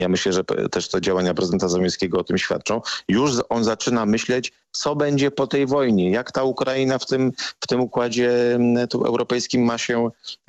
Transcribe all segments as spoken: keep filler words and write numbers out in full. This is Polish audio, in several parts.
ja myślę, że też te działania prezydenta Załęskiego o tym świadczą, już on zaczyna myśleć, co będzie po tej wojnie, jak ta Ukraina w tym, w tym układzie tu europejskim ma się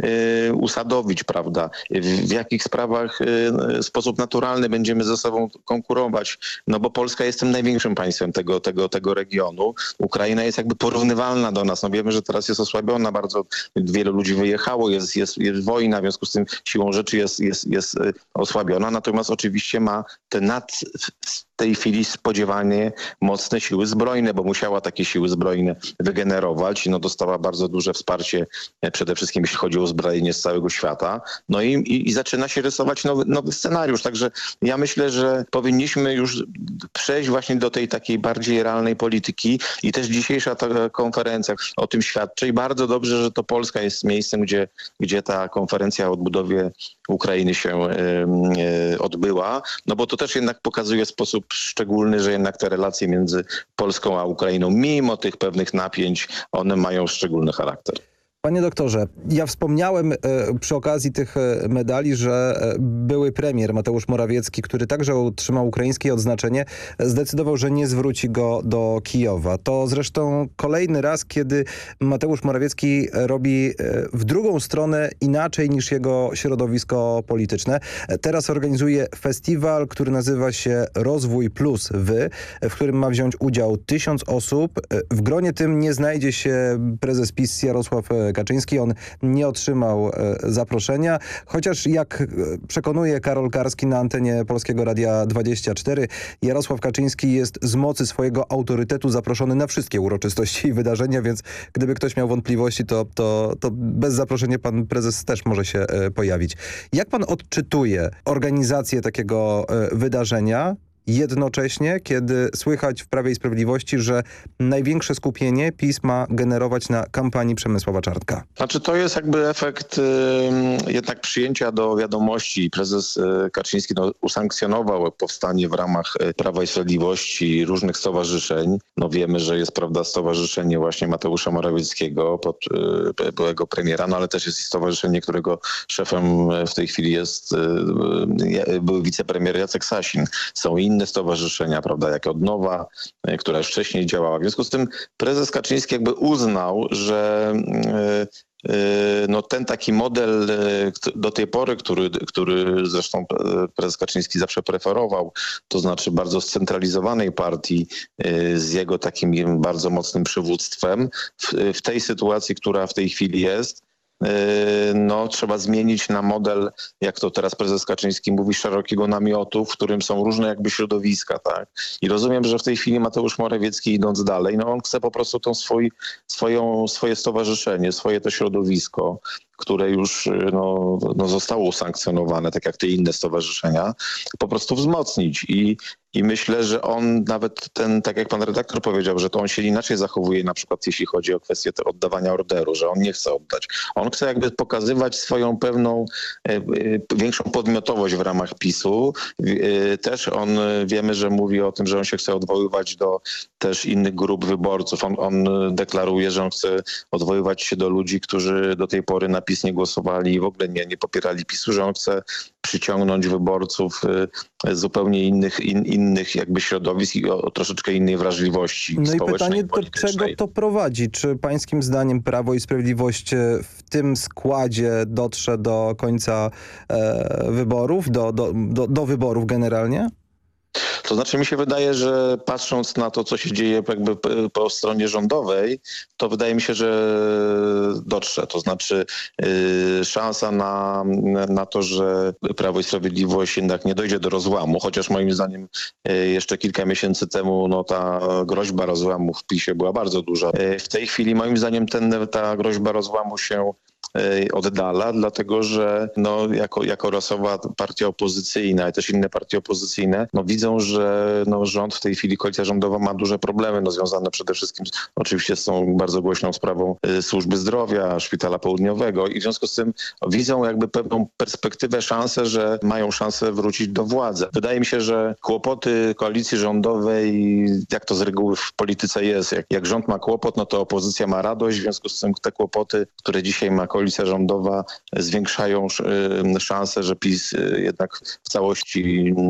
y, usadowić, prawda? W, w jakich sprawach y, w sposób naturalny będziemy ze sobą konkurować, no bo Polska jest tym największym państwem tego, tego, tego regionu. Ukraina jest jakby porównywalna do nas. No wiemy, że teraz jest osłabiona, bardzo wielu ludzi wyjechało, jest, jest, jest wojna, w związku z tym siłą rzeczy jest, jest, jest osłabiona, natomiast oczywiście ma te nad w tej chwili spodziewanie mocne siły zbrojne, bo musiała takie siły zbrojne wygenerować. No dostała bardzo duże wsparcie, przede wszystkim jeśli chodzi o uzbrojenie z całego świata. No i, i, i zaczyna się rysować nowy, nowy scenariusz. Także ja myślę, że powinniśmy już przejść właśnie do tej takiej bardziej realnej polityki i też dzisiejsza ta konferencja o tym świadczy i bardzo dobrze, że to Polska jest miejscem, gdzie, gdzie ta konferencja o odbudowie Ukrainy się y, y, odbyła, no bo to też jednak pokazuje sposób szczególny, że jednak te relacje między Polską a Ukrainą, mimo tych pewnych napięć, one mają szczególny charakter. Panie doktorze, ja wspomniałem e, przy okazji tych e, medali, że e, były premier Mateusz Morawiecki, który także otrzymał ukraińskie odznaczenie, zdecydował, że nie zwróci go do Kijowa. To zresztą kolejny raz, kiedy Mateusz Morawiecki robi e, w drugą stronę inaczej niż jego środowisko polityczne. E, teraz organizuje festiwal, który nazywa się Rozwój Plus Wy, w którym ma wziąć udział tysiąc osób. E, w gronie tym nie znajdzie się prezes PiS Jarosław Kaczyński. On nie otrzymał e, zaproszenia, chociaż jak e, przekonuje Karol Karski na antenie Polskiego Radia dwadzieścia cztery, Jarosław Kaczyński jest z mocy swojego autorytetu zaproszony na wszystkie uroczystości i wydarzenia, więc gdyby ktoś miał wątpliwości, to, to, to bez zaproszenia pan prezes też może się e, pojawić. Jak pan odczytuje organizację takiego e, wydarzenia? Jednocześnie, kiedy słychać w Prawie i Sprawiedliwości, że największe skupienie PiS ma generować na kampanii Przemysława Czarnka. Znaczy to jest jakby efekt y, jednak przyjęcia do wiadomości. Prezes y, Kaczyński no, usankcjonował powstanie w ramach y, Prawa i Sprawiedliwości różnych stowarzyszeń. No wiemy, że jest, prawda, stowarzyszenie właśnie Mateusza Morawieckiego, pod, y, byłego premiera, no ale też jest i stowarzyszenie, którego szefem w tej chwili jest y, y, były wicepremier Jacek Sasin. Są inne inne stowarzyszenia, prawda, jak Odnowa, która już wcześniej działała. W związku z tym prezes Kaczyński jakby uznał, że no ten taki model do tej pory, który, który zresztą prezes Kaczyński zawsze preferował, to znaczy bardzo scentralizowanej partii z jego takim bardzo mocnym przywództwem, w, w tej sytuacji, która w tej chwili jest, no trzeba zmienić na model, jak to teraz prezes Kaczyński mówi, szerokiego namiotu, w którym są różne jakby środowiska, tak? I rozumiem, że w tej chwili Mateusz Morawiecki, idąc dalej, no on chce po prostu tą swój, swoją, swoje stowarzyszenie, swoje to środowisko, które już no, no zostało usankcjonowane, tak jak te inne stowarzyszenia, po prostu wzmocnić. I, I myślę, że on nawet ten, tak jak pan redaktor powiedział, że to on się inaczej zachowuje, na przykład jeśli chodzi o kwestię oddawania orderu, że on nie chce oddać. On chce jakby pokazywać swoją pewną e, e, większą podmiotowość w ramach PiSu. E, też on, wiemy, że mówi o tym, że on się chce odwoływać do też innych grup wyborców. On, on deklaruje, że on chce odwoływać się do ludzi, którzy do tej pory na PiS nie głosowali i w ogóle nie, nie popierali PiSu, że on chce przyciągnąć wyborców y, zupełnie innych, in, innych jakby środowisk i o, o troszeczkę innej wrażliwości no społecznej. No i pytanie, do czego to prowadzi? Czy pańskim zdaniem Prawo i Sprawiedliwość w tym składzie dotrze do końca e, wyborów, do, do, do, do wyborów generalnie? To znaczy mi się wydaje, że patrząc na to, co się dzieje jakby po stronie rządowej, to wydaje mi się, że dotrze. To znaczy yy, szansa na, na to, że Prawo i Sprawiedliwość jednak nie dojdzie do rozłamu, chociaż moim zdaniem yy, jeszcze kilka miesięcy temu no, ta groźba rozłamu w PiSie była bardzo duża. Yy, w tej chwili moim zdaniem ten, ta groźba rozłamu się oddala, dlatego że no, jako, jako rasowa partia opozycyjna i też inne partie opozycyjne no, widzą, że no, rząd w tej chwili, koalicja rządowa ma duże problemy no, związane przede wszystkim z, oczywiście z tą bardzo głośną sprawą y, służby zdrowia, szpitala południowego i w związku z tym widzą jakby pewną perspektywę, szansę, że mają szansę wrócić do władzy. Wydaje mi się, że kłopoty koalicji rządowej, jak to z reguły w polityce jest, jak, jak rząd ma kłopot, no to opozycja ma radość, w związku z tym te kłopoty, które dzisiaj ma koalicja rządowa, zwiększają szanse, że PiS jednak w całości